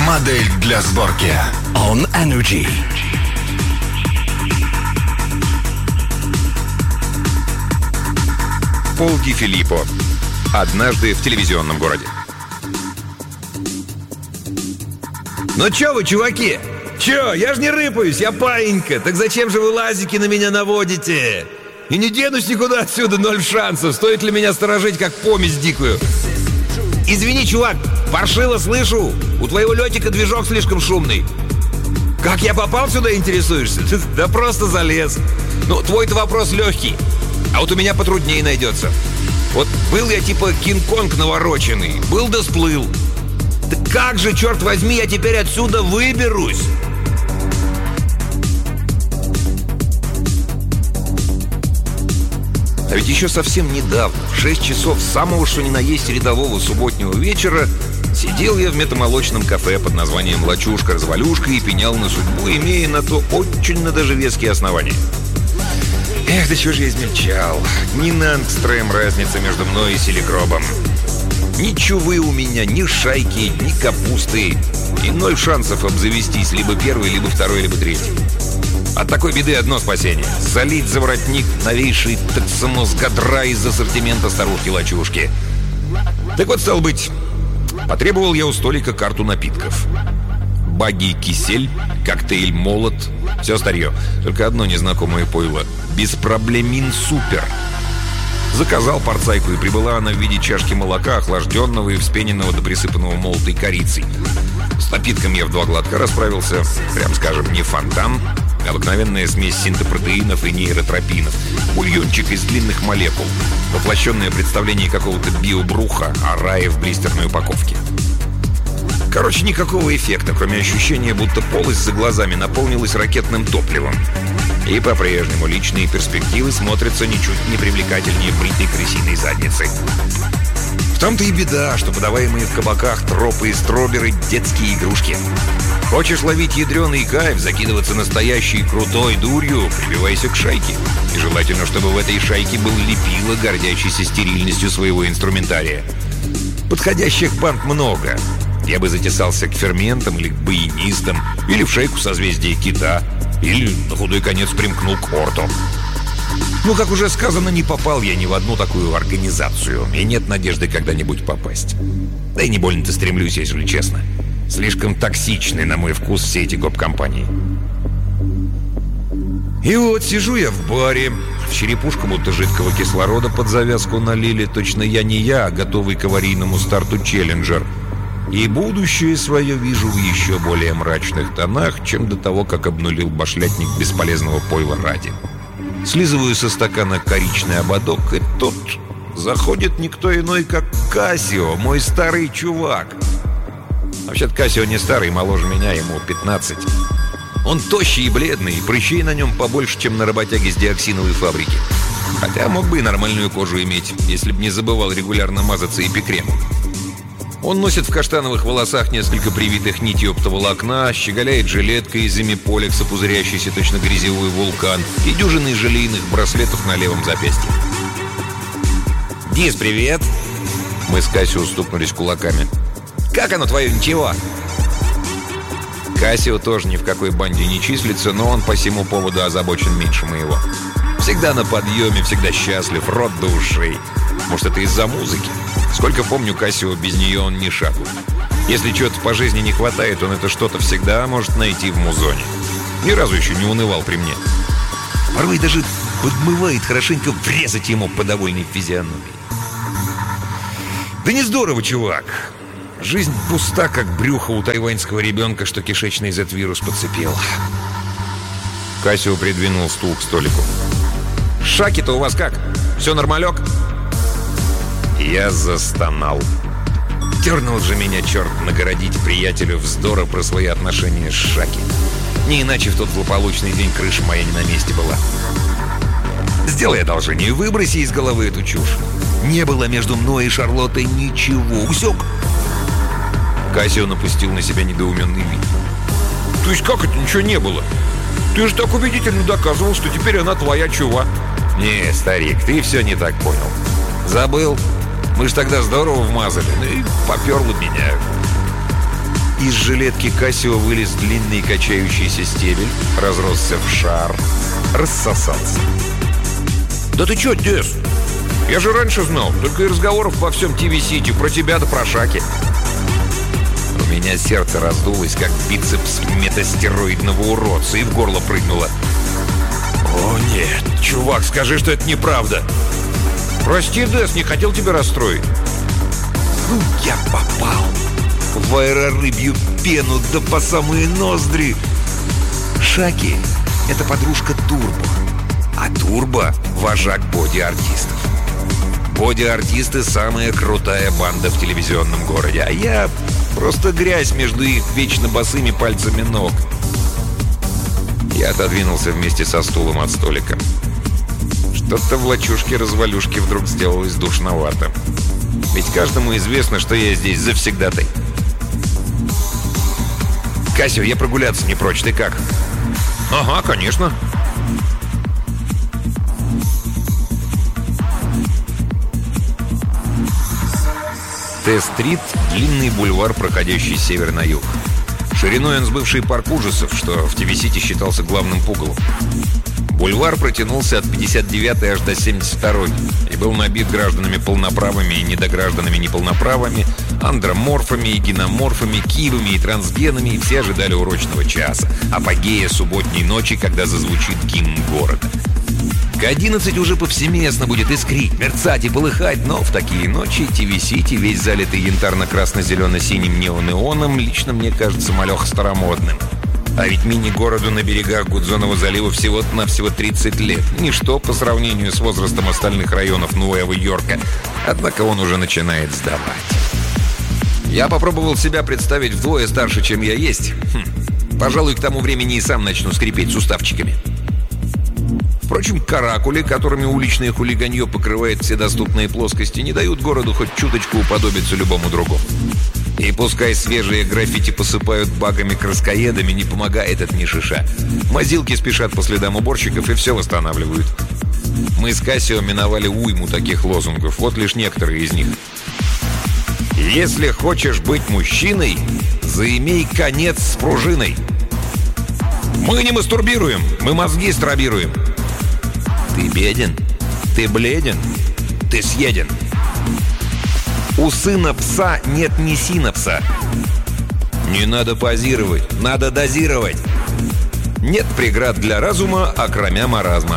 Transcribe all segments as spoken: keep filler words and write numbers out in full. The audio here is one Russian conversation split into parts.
Модель для сборки. On Energy. Пол Ди Филиппо. Однажды в телевизионном городе. Ну чё вы, чуваки? Чё? Я ж не рыпаюсь, я паинька. Так зачем же вы лазики на меня наводите? И не денусь никуда отсюда, ноль шансов. Стоит ли меня сторожить, как помесь дикую? Извини, чувак, паршиво слышу. У твоего летика движок слишком шумный. Как я попал сюда, интересуешься? Да просто залез. Ну, твой-то вопрос легкий. А вот у меня потруднее найдется. Вот был я типа Кинг-Конг навороченный. Был да сплыл. Да как же, черт возьми, я теперь отсюда выберусь? А ведь еще совсем недавно, в шесть часов самого что ни на есть рядового субботнего вечера, сидел я в метамолочном кафе под названием «Лачушка-развалюшка» и пенял на судьбу, имея на то очень даже веские основания. Эх, да чего же я измельчал. Ни на ангстрем разница между мной и селикробом. Ни чувы у меня, ни шайки, ни капусты. И ноль шансов обзавестись либо первый, либо второй, либо третий. От такой беды одно спасение — залить за воротник новейший таксонос Гадра из ассортимента старушки-лачушки. Так вот, стал быть, потребовал я у столика карту напитков. Багги кисель, коктейль молот, все старье. Только одно незнакомое пойло — беспроблемин супер. Заказал порцайку, и прибыла она в виде чашки молока, охлажденного и вспененного до присыпанного молотой корицей. С напитком я в два глотка расправился. Прям скажем, не фонтан, а обыкновенная смесь синтопротеинов и нейротропинов. Бульончик из длинных молекул. Воплощенное представление какого-то биобруха о рае в блистерной упаковке. Короче, никакого эффекта, кроме ощущения, будто полость за глазами наполнилась ракетным топливом. И по-прежнему личные перспективы смотрятся ничуть не привлекательнее бритой крысиной задницы. В том-то и беда, что подаваемые в кабаках тропы и строберы — детские игрушки. Хочешь ловить ядреный кайф, закидываться настоящей крутой дурью, прибивайся к шайке. И желательно, чтобы в этой шайке был лепило, гордящийся стерильностью своего инструментария. Подходящих банд много. Я бы затесался к ферментам или к баянистам, или в шайку созвездия кита, или, на худой конец, примкнул к орту. Ну, как уже сказано, не попал я ни в одну такую организацию, и нет надежды когда-нибудь попасть. Да и не больно-то стремлюсь, если честно. Слишком токсичны, на мой вкус, все эти гоп-компании. И вот сижу я в баре, в черепушку будто жидкого кислорода под завязку налили. Точно я не я, а готовый к аварийному старту челленджер. И будущее свое вижу в еще более мрачных тонах, чем до того, как обнулил башлятник бесполезного пойла ради. Слизываю со стакана коричный ободок, и тут заходит никто иной, как Кассио, мой старый чувак. Вообще-то Кассио не старый, моложе меня, ему пятнадцать. Он тощий и бледный, и прыщей на нем побольше, чем на работяге с диоксиновой фабрики. Хотя мог бы и нормальную кожу иметь, если бы не забывал регулярно мазаться эпикремом. Он носит в каштановых волосах несколько привитых нитей оптоволокна, щеголяет жилеткой из имиполикса, пузырящийся точно грязевой вулкан, и дюжиной желейных браслетов на левом запястье. «Дис, привет!» Мы с Кассио стукнулись кулаками. «Как оно твое, ничего?» Кассио тоже ни в какой банде не числится, но он по сему поводу озабочен меньше моего. Всегда на подъеме, всегда счастлив, рот до ушей. Может, это из-за музыки? Сколько помню Кассио, без нее он ни шагу. Если чего-то по жизни не хватает, он это что-то всегда может найти в музоне. Ни разу еще не унывал при мне. Порой даже подмывает хорошенько врезать ему по довольной физиономии. Да не здорово, чувак. Жизнь пуста, как брюхо у тайваньского ребенка, что кишечный зет-вирус подцепил. Кассио придвинул стул к столику. «Шаки-то у вас как? Все нормалек?» Я застонал. Дернул же меня черт нагородить приятелю вздора про свои отношения с Шаки. Не иначе в тот злополучный день крыша моя не на месте была. Сделай одолжение, выброси из головы эту чушь. Не было между мной и Шарлоттой ничего. Усек? Кассио напустил на себя недоуменный вид. То есть как это ничего не было? Ты же так убедительно доказывал, что теперь она твоя чува. Не, старик, ты все не так понял. Забыл? Мы ж тогда здорово вмазали, ну и поперло меня. Из жилетки Кассио вылез длинный качающийся стебель, разросся в шар, рассосался. «Да ты чё, Дес? Я же раньше знал, только и разговоров во всем ти ви-сити, про тебя да про Шаки». У меня сердце раздулось, как бицепс метастероидного уродца, и в горло прыгнуло. «О нет, чувак, скажи, что это неправда!» «Прости, Дес, не хотел тебя расстроить». «Ну, я попал в аэрорыбью пену, да по самые ноздри!» Шаки — это подружка Турбо, а Турбо — вожак боди-артистов. Боди-артисты — самая крутая банда в телевизионном городе, а я просто грязь между их вечно босыми пальцами ног. Я отодвинулся вместе со стулом от столика. Что-то в лачушке-развалюшке вдруг сделалось душновато. Ведь каждому известно, что я здесь завсегдатай. «Кассио, я прогуляться не прочь, ты как?» «Ага, конечно». Т-стрит — длинный бульвар, проходящий с севера на юг. Шириной он с бывший парк ужасов, что в ти ви-сити считался главным пугалом. Бульвар протянулся от пятьдесят девятой аж до семьдесят второй и был набит гражданами полноправыми и недогражданами неполноправыми, андроморфами и геноморфами, кивами и трансгенами, и все ожидали урочного часа, апогея субботней ночи, когда зазвучит гимн города. К одиннадцати уже повсеместно будет искрить, мерцать и полыхать, но в такие ночи ти ви-сити, весь залитый янтарно-красно-зелено-синим неонеоном, лично мне кажется малеха старомодным. А ведь мини-городу на берегах Гудзонова залива всего-то навсего тридцать лет. Ничто по сравнению с возрастом остальных районов Нуэва-Йорка. Однако он уже начинает сдавать. Я попробовал себя представить вдвое старше, чем я есть. Хм. Пожалуй, к тому времени и сам начну скрипеть суставчиками. Впрочем, каракули, которыми уличное хулиганье покрывает все доступные плоскости, не дают городу хоть чуточку уподобиться любому другому. И пускай свежие граффити посыпают багами-краскоедами, не помогает это ни шиша. Мазилки спешат по следам уборщиков и все восстанавливают. Мы с Кассио миновали уйму таких лозунгов, вот лишь некоторые из них. «Если хочешь быть мужчиной, заимей конец с пружиной». «Мы не мастурбируем, мы мозги стробируем». «Ты беден, ты бледен, ты съеден». «У сына пса нет ни синапса». «Не надо позировать, надо дозировать». «Нет преград для разума, окромя маразма».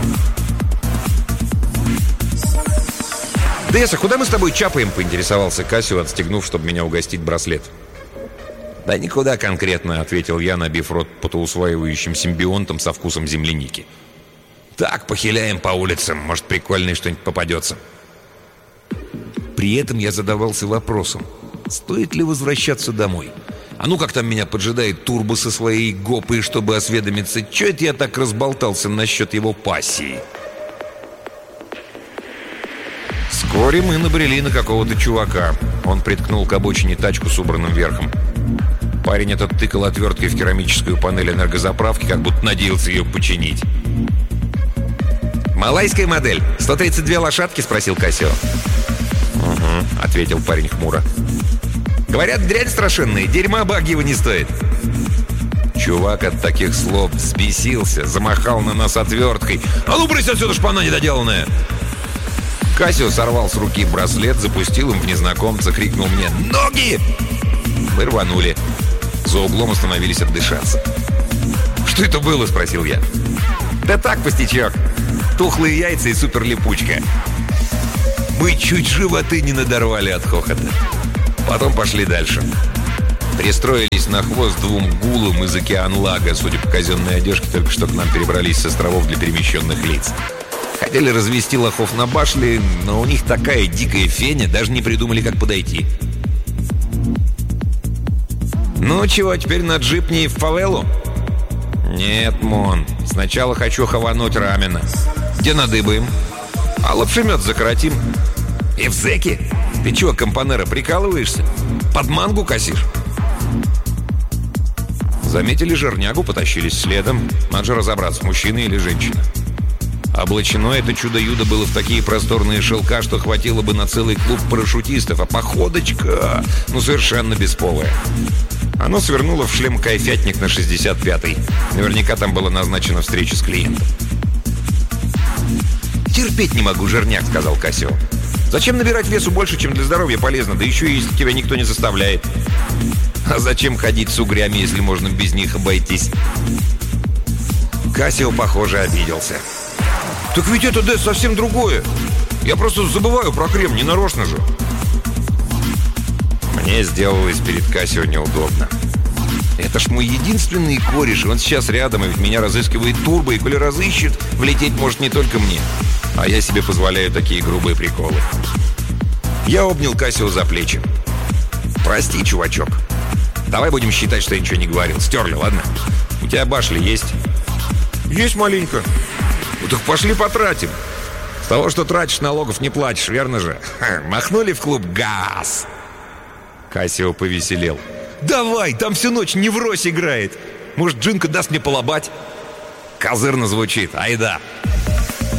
«Десса, куда мы с тобой чапаем?» — поинтересовался Кассио, отстегнув, чтобы меня угостить браслет. «Да никуда конкретно», — ответил я, набив рот потоусваивающим симбионтом со вкусом земляники. «Так, похиляем по улицам, может, прикольное что-нибудь попадется». При этом я задавался вопросом, стоит ли возвращаться домой. А ну как там меня поджидает Турбо со своей гопой, чтобы осведомиться, что это я так разболтался насчет его пассии. Вскоре мы набрели на какого-то чувака. Он приткнул к обочине тачку с убранным верхом. Парень этот тыкал отверткой в керамическую панель энергозаправки, как будто надеялся ее починить. «Малайская модель, сто тридцать две лошадки?» — спросил Кассио. «Угу», — ответил парень хмуро. «Говорят, дрянь страшенная, дерьма Багьева не стоит». Чувак от таких слов взбесился, замахал на нас отверткой. «А ну, брысь отсюда, шпана недоделанная!» Кассио сорвал с руки браслет, запустил им в незнакомца, крикнул мне «Ноги!». Мы рванули. За углом остановились отдышаться. «Что это было?» — спросил я. «Да так, пустячок. Тухлые яйца и суперлипучка». Мы чуть животы не надорвали от хохота. Потом пошли дальше. Пристроились на хвост двум гулам из Океан-Лага, судя по казенной одежке, только что к нам перебрались с островов для перемещенных лиц. Хотели развести лохов на башле, но у них такая дикая феня, даже не придумали, как подойти. «Ну чего, теперь на джип не в фавелу?» «Нет, Мон, сначала хочу хавануть рамена. Где надыбаем? А лапшемет закоротим». «И в зэки? Ты чего, компанера, прикалываешься? Под мангу косишь?» Заметили жирнягу, потащились следом. Надо же разобраться, мужчина или женщина. Облачено это чудо-юдо было в такие просторные шелка, что хватило бы на целый клуб парашютистов, а походочка, ну, совершенно бесполая. Оно свернуло в шлем-кайфятник на шестьдесят пятый. Наверняка там была назначена встреча с клиентом. «Терпеть не могу, жирняк», — сказал Кассио. «Зачем набирать весу больше, чем для здоровья полезно, да еще и если тебя никто не заставляет? А зачем ходить с угрями, если можно без них обойтись?» Кассио, похоже, обиделся. «Так ведь это, Дэс, совсем другое. Я просто забываю про крем, не нарочно же». Мне сделалось перед Кассио неудобно. Это ж мой единственный кореш, и он сейчас рядом, и ведь меня разыскивает Турбо, и коли разыщет, влететь может не только мне. А я себе позволяю такие грубые приколы. Я обнял Кассио за плечи. «Прости, чувачок. Давай будем считать, что я ничего не говорил. Стерли, ладно? У тебя башли есть?» «Есть маленько». «Ну так пошли потратим. С того, что тратишь, налогов не платишь, верно же? Ха, махнули в клуб «Газ». Кассио повеселел. «Давай, там всю ночь Неврось играет. Может, Джинка даст мне полобать?» «Козырно звучит, айда».